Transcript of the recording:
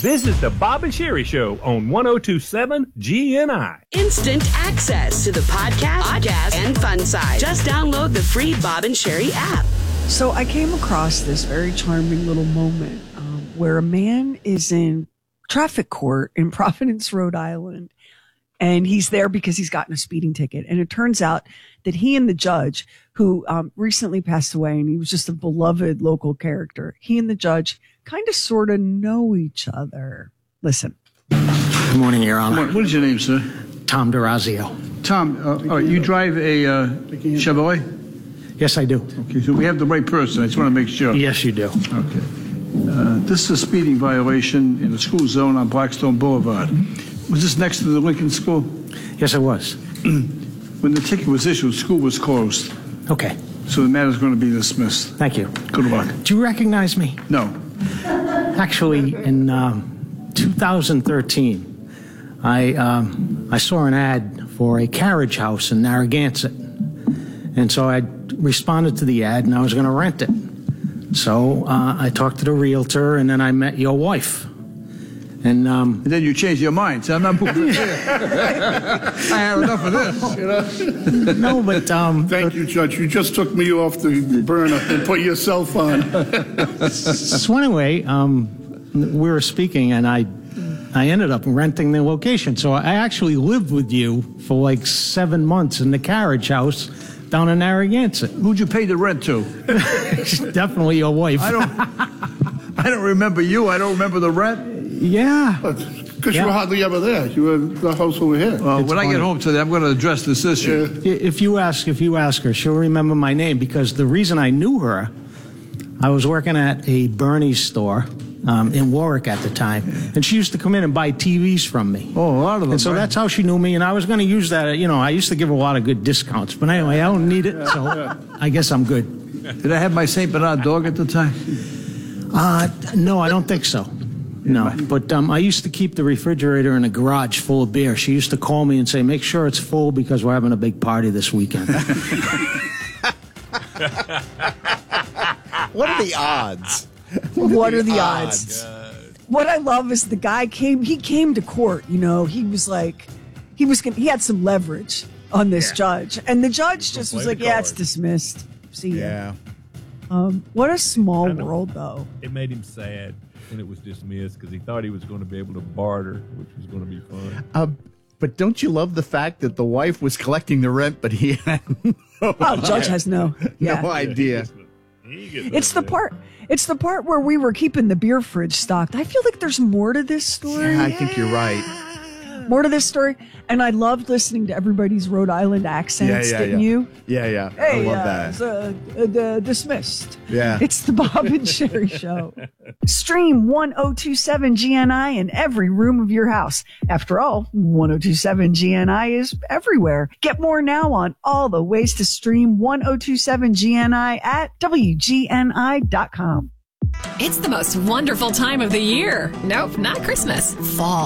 This is the Bob and Sherry Show on 102.7 GNI. Instant access to the podcast, and fun side. Just download the free Bob and Sherry app. So I came across this very charming little moment where a man is in traffic court in Providence, Rhode Island, and he's there because he's gotten a speeding ticket. And it turns out that he and the judge, who recently passed away, and he was just a beloved local character, he and the judge kind of sort of know each other. Listen. Good morning, Your Honor. What is your name, sir? Tom DeRazio. Tom, all right, you drive a Chevrolet? Yes, I do. Okay, so we have the right person. I just want to make sure. Yes, you do. Okay. This is a speeding violation in the school zone on Blackstone Boulevard. Was this next to the Lincoln School? Yes, it was. When the ticket was issued, school was closed. Okay. So the matter's going to be dismissed. Thank you. Good luck. Do you recognize me? No. Actually, in 2013, I saw an ad for a carriage house in Narragansett. And so I responded to the ad, and I was going to rent it. So I talked to the realtor, and then I met your wife. And then you changed your mind. So I'm not moving here. I have enough of this, you know? No, but Thank you, Judge. You just took me off the burner and put yourself on. So anyway, we were speaking, and I ended up renting the location. So I actually lived with you for like 7 months in the carriage house down in Narragansett. Who'd you pay the rent to? Definitely your wife. I don't remember you. I don't remember the rent. Yeah. Because you were hardly ever there. You were at the house over here. Well, when I get home today, I'm going to address this issue. If you ask her, she'll remember my name, because the reason I knew her, I was working at a Bernie's store in Warwick at the time, and she used to come in and buy TVs from me. Oh, a lot of them. And so that's how she knew me, and I was going to use that. You know, I used to give a lot of good discounts, but anyway, I don't need it, so I guess I'm good. Did I have my St. Bernard dog at the time? No, I don't think so. No, but I used to keep the refrigerator in the garage full of beer. She used to call me and say, make sure it's full because we're having a big party this weekend. What are the odds? What are the odds? What I love is the guy came to court, you know, he was like, he had some leverage on this judge. And the judge just was like, yeah, it's dismissed. See ya. Yeah. What a small world, though. It made him sad, and it was dismissed because he thought he was going to be able to barter, which was going to be fun. But don't you love the fact that the wife was collecting the rent, but he had Judge has no idea. It's the part where we were keeping the beer fridge stocked. I feel like there's more to this story. Yeah, I think you're right. More to this story. And I loved listening to everybody's Rhode Island accents, didn't you? Yeah. Hey, I love that. Dismissed. Yeah. It's the Bob and Sherry Show. Stream 102.7 GNI in every room of your house. After all, 102.7 GNI is everywhere. Get more now on all the ways to stream 102.7 GNI at WGNI.com. It's the most wonderful time of the year. Nope, not Christmas. Fall.